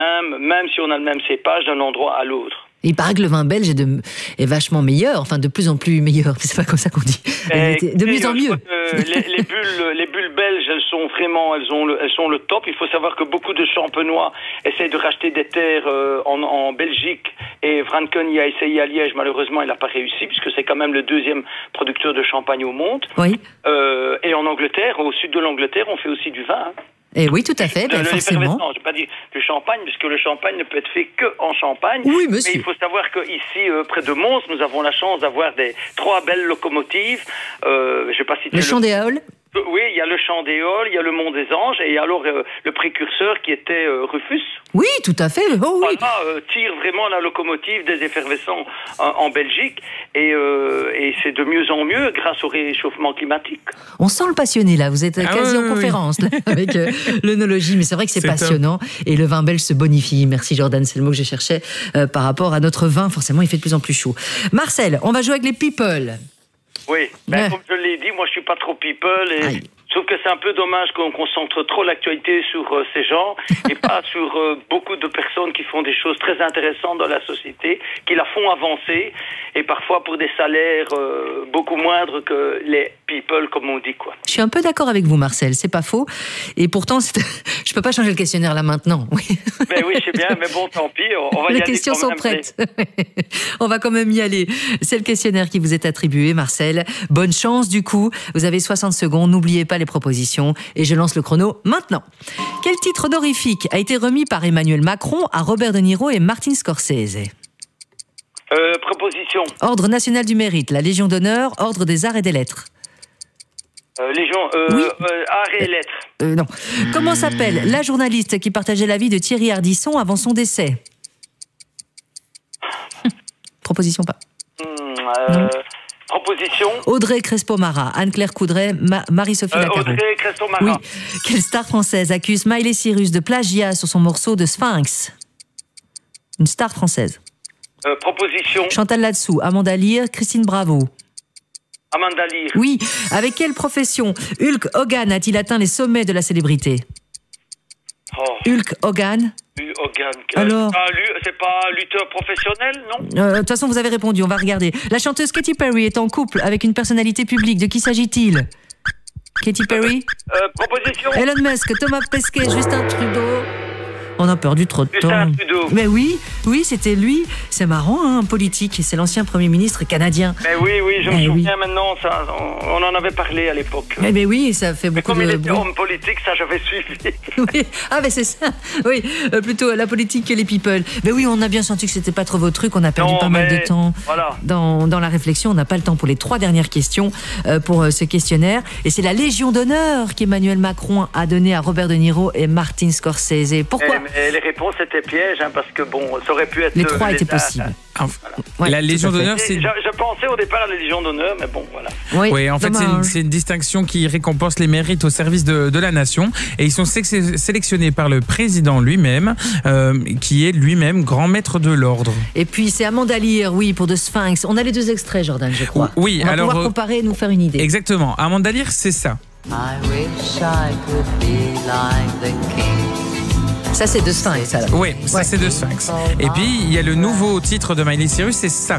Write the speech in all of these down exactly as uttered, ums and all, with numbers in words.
même, même si on a le même cépage d'un endroit à l'autre. Il paraît que le vin belge est, de, est vachement meilleur, enfin de plus en plus meilleur, c'est pas comme ça qu'on dit, Et, de mieux en mieux. Euh, les, les, bulles, les bulles belges, elles sont vraiment, elles, ont le, elles sont le top. Il faut savoir que beaucoup de champenois essayent de racheter des terres euh, en, en Belgique, et Vranken y a essayé à Liège, malheureusement il n'a pas réussi, puisque c'est quand même le deuxième producteur de champagne au monde. Oui. Euh, et en Angleterre, au sud de l'Angleterre, on fait aussi du vin. Hein. Et oui, tout à fait, ben, forcément. Je ne vais pas dire du champagne, puisque le champagne ne peut être fait que en Champagne. Oui, monsieur. Mais il faut savoir qu'ici, euh, près de Mons, nous avons la chance d'avoir des trois belles locomotives. Euh, je ne sais pas si le Champ des Halles. Oui, il y a le Champ des Halles, il y a le Mont des Anges, et alors euh, le précurseur qui était euh, Rufus. Oui, tout à fait. Oh, oui. Voilà, euh, tire vraiment la locomotive des effervescents en, en Belgique, et, euh, et c'est de mieux en mieux grâce au réchauffement climatique. On sent le passionné là, vous êtes ah quasi oui, en conférence oui. là, avec euh, l'œnologie, mais c'est vrai que c'est, c'est passionnant top. Et le vin belge se bonifie. Merci Jordan, c'est le mot que je cherchais euh, par rapport à notre vin. Forcément, il fait de plus en plus chaud. Marcel, on va jouer avec les people. Oui, ben, ouais. Comme je l'ai dit, moi je suis pas trop people et Aïe. Je trouve que c'est un peu dommage qu'on concentre trop l'actualité sur euh, ces gens et pas sur euh, beaucoup de personnes qui font des choses très intéressantes dans la société, qui la font avancer et parfois pour des salaires euh, beaucoup moindres que les people, comme on dit, quoi. Je suis un peu d'accord avec vous, Marcel, c'est pas faux. Et pourtant, c'est... je peux pas changer le questionnaire là maintenant. Oui. Ben oui, je sais bien, mais bon, tant pis, on va y Les aller. Les questions sont même, prêtes. Mais... on va quand même y aller. C'est le questionnaire qui vous est attribué, Marcel. Bonne chance du coup. Vous avez soixante secondes. N'oubliez pas les propositions et je lance le chrono maintenant. Quel titre honorifique a été remis par Emmanuel Macron à Robert De Niro et Martin Scorsese? euh, Proposition. Ordre national du mérite, la Légion d'honneur, Ordre des arts et des lettres. Euh, Légion, euh, oui. euh, arts et lettres. Euh, non. Comment s'appelle la journaliste qui partageait la vie de Thierry Ardisson avant son décès? Proposition pas. Mmh, euh... Proposition. Audrey Crespo-Mara, Anne-Claire Coudray, Ma- Marie-Sophie euh, Lacaro. Audrey Crespo-Mara. Oui. Quelle star française accuse Miley Cyrus de plagiat sur son morceau de Sphinx? Une star française. Euh, proposition. Chantal Latsou, Amanda Lear, Christine Bravo. Amanda Lear. Oui. Avec quelle profession Hulk Hogan a-t-il atteint les sommets de la célébrité? Oh. Hulk Hogan. Hulk Hogan. Alors C'est pas un lutteur professionnel, non? De euh, toute façon, vous avez répondu, on va regarder. La chanteuse Katy Perry est en couple avec une personnalité publique. De qui s'agit-il? Katy Perry. euh, euh, Proposition. Elon Musk, Thomas Pesquet, Justin Trudeau. On a perdu trop de Justin temps. Trudeau. Mais oui, oui, c'était lui. C'est marrant, hein, politique. C'est l'ancien Premier ministre canadien. Mais oui, oui, je me eh souviens oui. maintenant. Ça, on, on en avait parlé à l'époque. Eh bien oui, ça fait Mais beaucoup comme de... il était bruit. homme politique, ça j'avais suivi. Oui. Ah ben c'est ça. Oui, euh, plutôt la politique que les people. Mais oui, on a bien senti que c'était pas trop votre truc. On a perdu Non, pas mal mais de temps voilà. dans, dans la réflexion. On n'a pas le temps pour les trois dernières questions euh, pour euh, ce questionnaire. Et c'est la Légion d'honneur qu'Emmanuel Macron a donnée à Robert De Niro et Martin Scorsese. Pourquoi? Eh, mais les réponses étaient pièges, hein, parce que bon, ça aurait pu être... Les trois euh, étaient les- possibles. Ah, Ouais, la Légion tout à fait. d'honneur, Je, c'est... je pensais au départ à la Légion d'honneur, mais bon, voilà. Oui, Oui, en fait, c'est une, dommage. c'est une distinction qui récompense les mérites au service de, de la nation. Et ils sont sé- sélectionnés par le président lui-même, euh, qui est lui-même grand maître de l'ordre. Et puis c'est Amanda Lear, oui, pour The Sphinx. On a les deux extraits, Jordan, je crois. Oui, On va alors, pouvoir euh, comparer et nous faire une idée. Exactement. Amanda Lear, c'est ça. I wish I could be like the king. Ça, c'est The Sphinx, alors. Oui, ça Ouais. c'est de Sphinx. Et puis, il y a le nouveau titre de Miley Cyrus, c'est ça.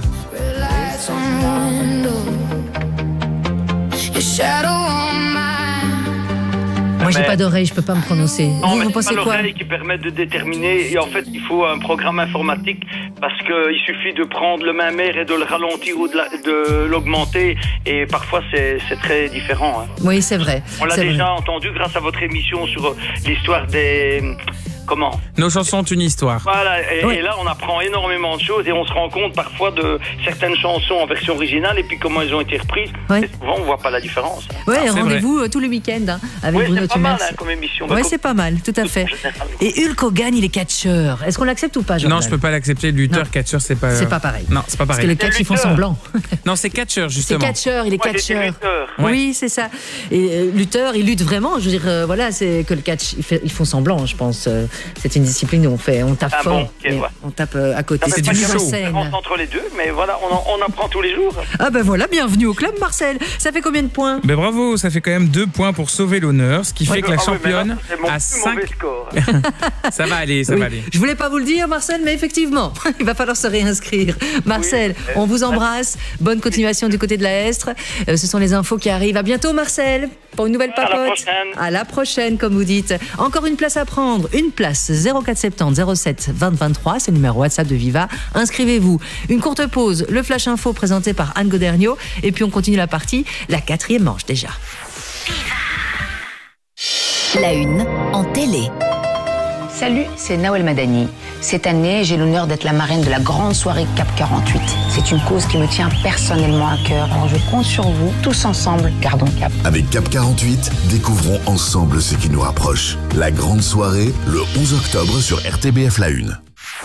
Moi, j'ai Mais- pas d'oreille, je peux pas me prononcer. Non, Vous, mais vous c'est pensez pas quoi? l'oreille qui permet de déterminer. Et en fait, il faut un programme informatique parce qu'il suffit de prendre le même air et de le ralentir ou de, la- de l'augmenter. Et parfois, c'est, c'est très différent. Hein. Oui, c'est vrai. On l'a c'est déjà vrai. entendu grâce à votre émission sur euh, l'histoire des... Comment? Nos chansons ont une histoire. Voilà, et, Oui. et là on apprend énormément de choses et on se rend compte parfois de certaines chansons en version originale et puis comment elles ont été reprises. Oui. Et souvent on voit pas la différence. Ouais, c'est rendez-vous euh, tous les week-ends hein, avec Oui, Bruno c'est pas mal Tumers. hein, comme émission. Ouais, Mais c'est pas mal, tout à fait. général. Et Hulk Hogan, il est catcheur. Est-ce qu'on l'accepte ou pas, Jordan? Non, je peux pas l'accepter. Lutteur, Non. catcheur, c'est pas. C'est pas pareil. Non, c'est pas Parce que pareil. le catch, C'est ils font lutteur. semblant. Non, c'est catcheur C'est justement. catcheur, il est Moi, j'étais catcheur. lutteur. Ouais. Oui, c'est ça. Et euh, lutteur, il lutte vraiment. Je veux dire, euh, voilà, c'est que le catch, ils, fait- ils font semblant, je pense. Euh, C'est une discipline où on fait, on tape Ah fort, bon, ok, et ouais. on tape euh, à côté. Ça c'est fait du pas show. qu'il y a Mise en une scène. différence entre les deux, mais voilà, on, en- on apprend tous les jours. Ah ben voilà, bienvenue au club, Marcel. Ça fait combien de points? Ben bravo, ça fait quand même deux points pour sauver l'honneur, ce qui fait que la Ah oui, mais là, championne c'est mon a plus cinq. mauvais score. Ça va aller, ça Oui. va aller. Je voulais pas vous le dire, Marcel, mais effectivement, il va falloir se réinscrire. Marcel, Oui. on vous embrasse. Bonne continuation du côté de la Estre. Euh, ce sont les infos qui arrivent. À bientôt, Marcel, pour une nouvelle À la papote. prochaine. À la prochaine, comme vous dites. Encore une place à prendre. Une place. zéro quatre soixante-dix zéro sept vingt vingt-trois. C'est le numéro WhatsApp de Viva. Inscrivez-vous. Une courte pause. Le Flash Info présenté par Anne Godergno. Et puis on continue la partie. La quatrième manche déjà. La une en télé. Salut, c'est Nawel Madani. Cette année, j'ai l'honneur d'être la marraine de la grande soirée CAP quarante-huit. C'est une cause qui me tient personnellement à cœur. Alors je compte sur vous, tous ensemble, gardons cap. Avec CAP quarante-huit, découvrons ensemble ce qui nous rapproche. La grande soirée, le onze octobre sur R T B F La Une.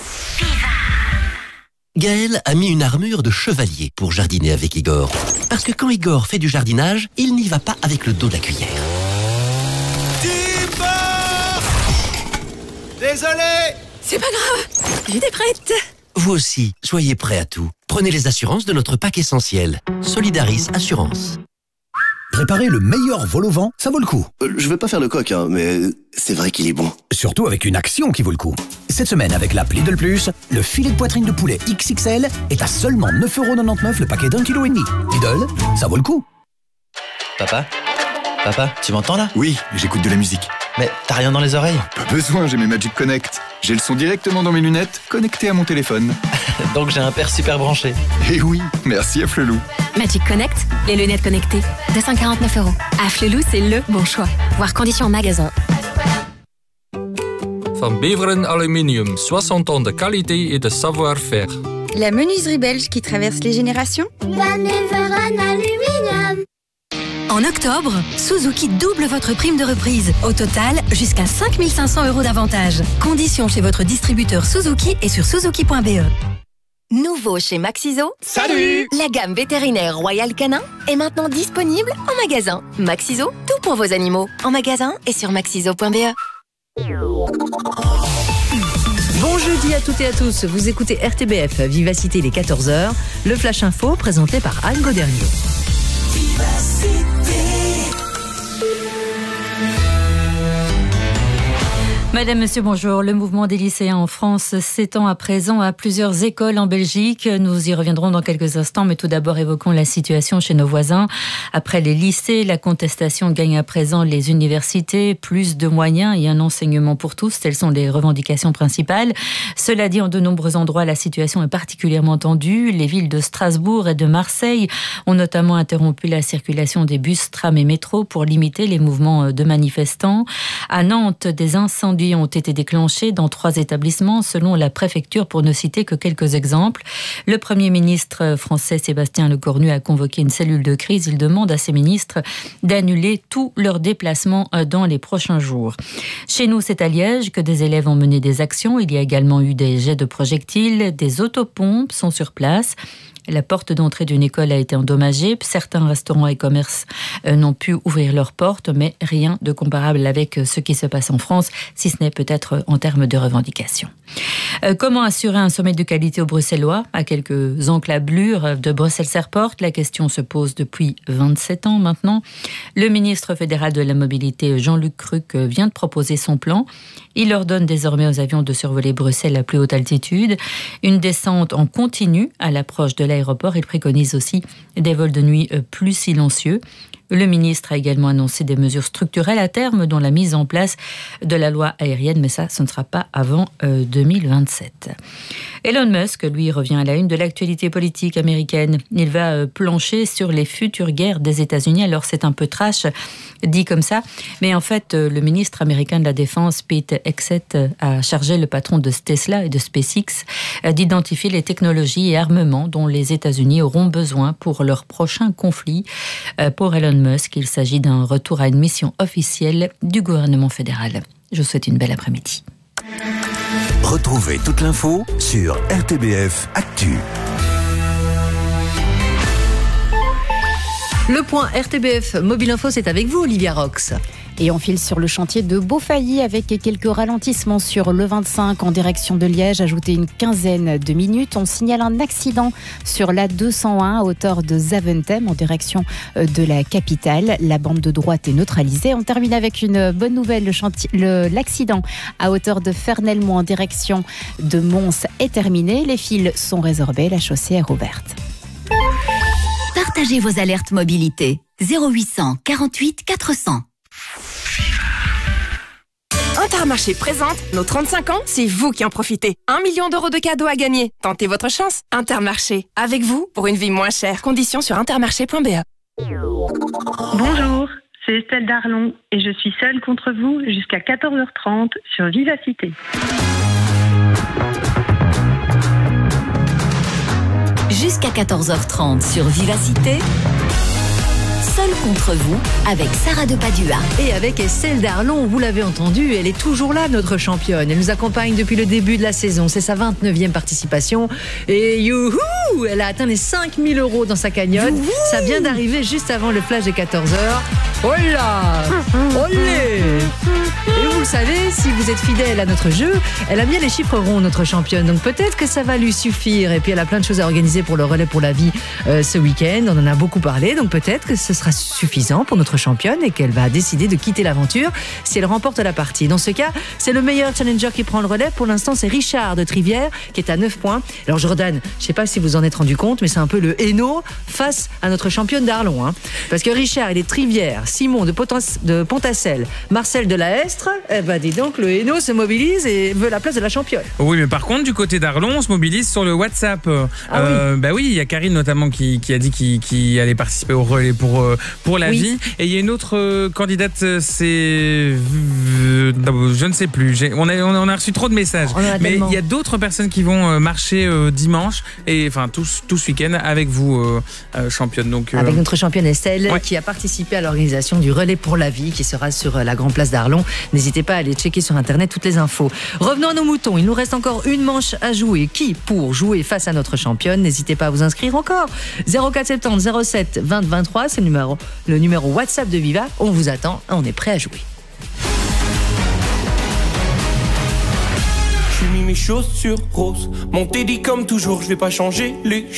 Gaël a mis une armure de chevalier pour jardiner avec Igor. Parce que quand Igor fait du jardinage, il n'y va pas avec le dos de la cuillère. Désolé! C'est pas grave, j'étais prête. Vous aussi, soyez prêts à tout. Prenez les assurances de notre pack essentiel. Solidaris Assurance. Préparer le meilleur vol au vent, ça vaut le coup. Euh, je vais pas faire le coq, hein, mais c'est vrai qu'il est bon. Surtout avec une action qui vaut le coup. Cette semaine, avec l'app Lidl Plus, le filet de poitrine de poulet X X L est à seulement neuf euros quatre-vingt-dix-neuf le paquet d'un kilo et demi. Lidl, ça vaut le coup. Papa? Papa, tu m'entends là? Oui, j'écoute de la musique. Mais t'as rien dans les oreilles? Pas besoin, j'ai mes Magic Connect. J'ai le son directement dans mes lunettes, connecté à mon téléphone. Donc j'ai un père super branché. Eh oui, merci à Flelou. Magic Connect, les lunettes connectées. deux cent quarante-neuf euros. À Flelou, c'est le bon choix. Voir conditions en magasin. Van Beveren Aluminium, soixante ans de qualité et de savoir-faire. La menuiserie belge qui traverse les générations. Van Beveren Aluminium. En octobre, Suzuki double votre prime de reprise. Au total, jusqu'à cinq mille cinq cents euros d'avantage. Conditions chez votre distributeur Suzuki et sur suzuki point b e. Nouveau chez Maxiso. Salut! La gamme vétérinaire Royal Canin est maintenant disponible en magasin. Maxiso, tout pour vos animaux. En magasin et sur maxiso point b e. Bon jeudi à toutes et à tous. Vous écoutez R T B F, Vivacité, les quatorze heures. Le Flash Info présenté par Anne Godergno. Madame, Monsieur, bonjour. Le mouvement des lycéens en France s'étend à présent à plusieurs écoles en Belgique. Nous y reviendrons dans quelques instants, mais tout d'abord évoquons la situation chez nos voisins. Après les lycées, la contestation gagne à présent les universités. Plus de moyens et un enseignement pour tous, telles sont les revendications principales. Cela dit, en de nombreux endroits, la situation est particulièrement tendue. Les villes de Strasbourg et de Marseille ont notamment interrompu la circulation des bus, trams et métros pour limiter les mouvements de manifestants. À Nantes, des incendies ont été déclenchés dans trois établissements selon la préfecture, pour ne citer que quelques exemples. Le Premier ministre français Sébastien Lecornu a convoqué une cellule de crise. Il demande à ses ministres d'annuler tous leurs déplacements dans les prochains jours. Chez nous, c'est à Liège que des élèves ont mené des actions. Il y a également eu des jets de projectiles, des autopompes sont sur place. La porte d'entrée d'une école a été endommagée. Certains restaurants et commerces n'ont pu ouvrir leurs portes, mais rien de comparable avec ce qui se passe en France, si ce n'est peut-être en termes de revendications. Comment assurer un sommet de qualité aux Bruxellois? À quelques encablures de Bruxelles Airport, la question se pose depuis vingt-sept ans maintenant. Le ministre fédéral de la mobilité, Jean-Luc Cruc, vient de proposer son plan. Il ordonne désormais aux avions de survoler Bruxelles à plus haute altitude. Une descente en continu à l'approche de l'aéroport. Il préconise aussi des vols de nuit plus silencieux. Le ministre a également annoncé des mesures structurelles à terme, dont la mise en place de la loi aérienne, mais ça, ce ne sera pas avant euh, deux mille vingt-sept. Elon Musk, lui, revient à la une de l'actualité politique américaine. Il va euh, plancher sur les futures guerres des États-Unis. Alors, c'est un peu trash, dit comme ça, mais en fait, euh, le ministre américain de la Défense, Pete Hegseth, euh, a chargé le patron de Tesla et de SpaceX euh, d'identifier les technologies et armements dont les États-Unis auront besoin pour leur prochain conflit. Euh, pour Elon Musk, il s'agit d'un retour à une mission officielle du gouvernement fédéral. Je vous souhaite une belle après-midi. Retrouvez toute l'info sur R T B F Actu. Le point R T B F Mobile Info, c'est avec vous, Olivia Rox. Et on file sur le chantier de Beaufailly avec quelques ralentissements sur le vingt-cinq en direction de Liège. Ajoutez une quinzaine de minutes. On signale un accident sur la deux cent un à hauteur de Zaventem en direction de la capitale. La bande de droite est neutralisée. On termine avec une bonne nouvelle. Le chantier, le, l'accident à hauteur de Fernelmont en direction de Mons est terminé. Les fils sont résorbés. La chaussée est rouverte. Partagez vos alertes mobilité. zéro huit cent quarante-huit quatre cents. Intermarché présente nos trente-cinq ans, c'est vous qui en profitez. Un million d'euros de cadeaux à gagner. Tentez votre chance. Intermarché, avec vous pour une vie moins chère. Conditions sur intermarché point b e. Bonjour, c'est Estelle Darlon et je suis seule contre vous jusqu'à quatorze heures trente sur Vivacité. Jusqu'à quatorze heures trente sur Vivacité. Seule contre vous, avec Sarah de Padua. Et avec Estelle Darlon, vous l'avez entendu, elle est toujours là, notre championne. Elle nous accompagne depuis le début de la saison. C'est sa vingt-neuvième participation. Et youhou, elle a atteint les cinq mille euros dans sa cagnotte. Youhou. Ça vient d'arriver juste avant le flash des quatorze heures. Oh là, olé. Et vous le savez, si vous êtes fidèle à notre jeu, elle a bien les chiffres ronds, notre championne. Donc peut-être que ça va lui suffire. Et puis elle a plein de choses à organiser pour le relais pour la vie euh, ce week-end. On en a beaucoup parlé. Donc peut-être que ce sera suffisant pour notre championne et qu'elle va décider de quitter l'aventure si elle remporte la partie. Dans ce cas, c'est le meilleur challenger qui prend le relais. Pour l'instant, c'est Richard de Trivière qui est à neuf points. Alors Jordan, je ne sais pas si vous en êtes rendu compte, mais c'est un peu le Hainaut face à notre championne d'Arlon. Hein. Parce que Richard, il est Trivière, Simon de, Potence, de Pontacelle, Marcel de la Hestre. Eh ben dis donc, le Hainaut se mobilise et veut la place de la championne. Oui, mais par contre, du côté d'Arlon, on se mobilise sur le WhatsApp. Ah euh, oui. Bah oui, il y a Karine notamment qui, qui a dit qu'il, qu'il allait participer au relais pour, euh, pour la oui. vie. Et il y a une autre euh, candidate, c'est... Euh, je ne sais plus. J'ai, on, a, on a reçu trop de messages. Mais il y a d'autres personnes qui vont euh, marcher euh, dimanche, et enfin tout, tout ce week-end avec vous, euh, euh, championne. Donc, euh... Avec notre championne Estelle, ouais. qui a participé à l'organisation du relais pour la vie, qui sera sur la Grande Place d'Arlon. N'hésitez pas à aller checker sur Internet toutes les infos. Revenons à nos moutons. Il nous reste encore une manche à jouer. Qui pour jouer face à notre championne? N'hésitez pas à vous inscrire encore. zéro quatre soixante-dix zéro sept vingt vingt-trois, c'est le numéro, le numéro WhatsApp de Viva. On vous attend. On est prêt à jouer. J'ai mis mes chaussures roses. Mon teddy comme toujours, je vais pas changer les